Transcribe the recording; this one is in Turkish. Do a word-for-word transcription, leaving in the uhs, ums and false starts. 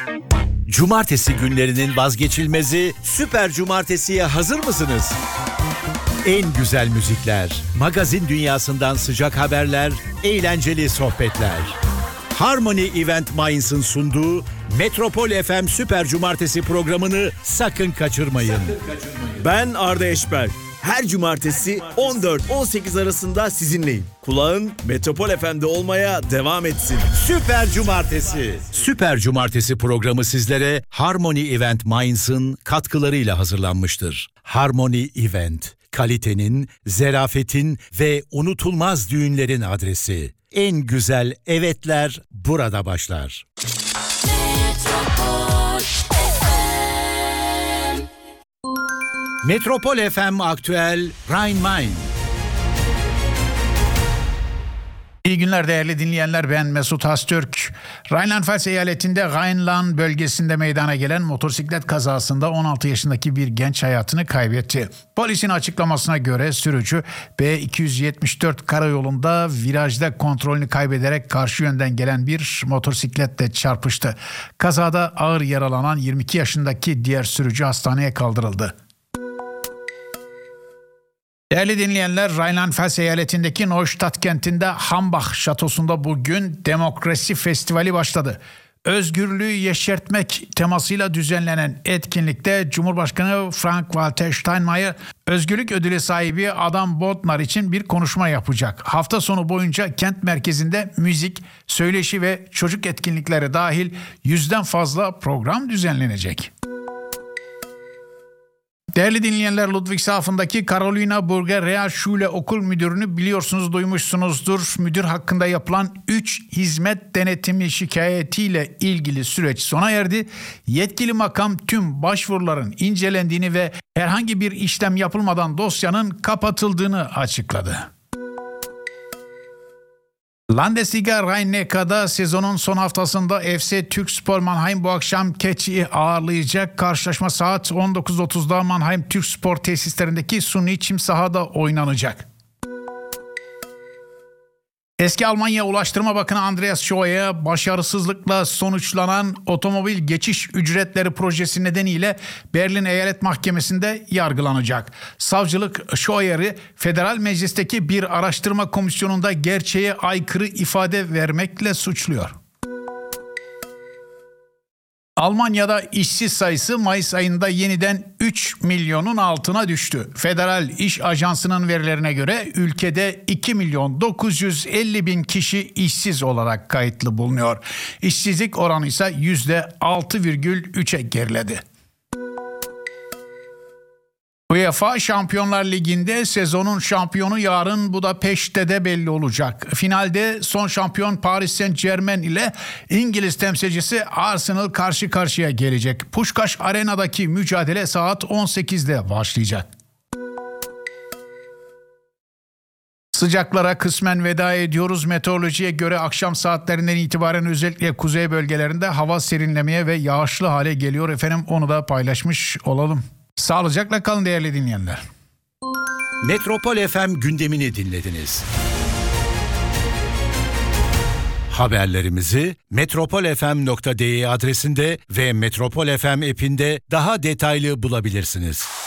Cumartesi günlerinin vazgeçilmezi Süper Cumartesi'ye hazır mısınız? En güzel müzikler, magazin dünyasından sıcak haberler, eğlenceli sohbetler. Harmony Event Mainz'ın sunduğu Metropol F M Süper Cumartesi programını sakın kaçırmayın. Sakın kaçırmayın. Ben Arda Eşber. Her cumartesi on dört on sekiz arasında sizinleyim. Kulağın Metropol F M'de olmaya devam etsin. Süper Cumartesi. Süper Cumartesi programı sizlere Harmony Event Mainz'ın katkılarıyla hazırlanmıştır. Harmony Event, kalitenin, zerafetin ve unutulmaz düğünlerin adresi. En güzel evetler burada başlar. Metropol F M Aktüel Rhein-Main. İyi günler değerli dinleyenler, ben Mesut Hastürk. Rheinland-Pfalz eyaletinde Rheinland bölgesinde meydana gelen motosiklet kazasında on altı yaşındaki bir genç hayatını kaybetti. Polisin açıklamasına göre sürücü B iki yüz yetmiş dört karayolunda virajda kontrolünü kaybederek karşı yönden gelen bir motosikletle çarpıştı. Kazada ağır yaralanan yirmi iki yaşındaki diğer sürücü hastaneye kaldırıldı. Değerli dinleyenler, Rheinland-Pfalz eyaletindeki Neustadt kentinde Hambach Şatosu'nda bugün Demokrasi Festivali başladı. Özgürlüğü yeşertmek temasıyla düzenlenen etkinlikte Cumhurbaşkanı Frank-Walter Steinmeier, özgürlük ödülü sahibi Adam Bodnar için bir konuşma yapacak. Hafta sonu boyunca kent merkezinde müzik, söyleşi ve çocuk etkinlikleri dahil yüzden fazla program düzenlenecek. Değerli dinleyenler, Ludwigshafen'daki Carolina Burger Realschule Okul Müdürünü biliyorsunuz, duymuşsunuzdur. Müdür hakkında yapılan üç hizmet denetimi şikayetiyle ilgili süreç sona erdi. Yetkili makam tüm başvuruların incelendiğini ve herhangi bir işlem yapılmadan dosyanın kapatıldığını açıkladı. Landesliga Rhein-Neckar'da sezonun son haftasında F C Türkspor Mannheim bu akşam Keçi'yi ağırlayacak. Karşılaşma saat on dokuz otuzda Mannheim Türkspor tesislerindeki suni çim sahada oynanacak. Eski Almanya Ulaştırma Bakanı Andreas Scheuer, başarısızlıkla sonuçlanan otomobil geçiş ücretleri projesi nedeniyle Berlin Eyalet Mahkemesi'nde yargılanacak. Savcılık Scheuer'i Federal Meclis'teki bir araştırma komisyonunda gerçeğe aykırı ifade vermekle suçluyor. Almanya'da işsiz sayısı Mayıs ayında yeniden üç milyonun altına düştü. Federal İş Ajansı'nın verilerine göre ülkede iki milyon dokuz yüz elli bin kişi işsiz olarak kayıtlı bulunuyor. İşsizlik oranı ise yüzde altı virgül üçe geriledi. UEFA Şampiyonlar Ligi'nde sezonun şampiyonu yarın Budapeşte'de belli olacak. Finalde son şampiyon Paris Saint-Germain ile İngiliz temsilcisi Arsenal karşı karşıya gelecek. Puskás Arena'daki mücadele saat on sekizde başlayacak. Sıcaklara kısmen veda ediyoruz. Meteorolojiye göre akşam saatlerinden itibaren özellikle kuzey bölgelerinde hava serinlemeye ve yağışlı hale geliyor. Efendim, onu da paylaşmış olalım. Sağlıcakla kalın değerli dinleyenler. Metropol F M gündemini dinlediniz. Haberlerimizi metropol f m nokta d e adresinde ve Metropol F M app'inde daha detaylı bulabilirsiniz.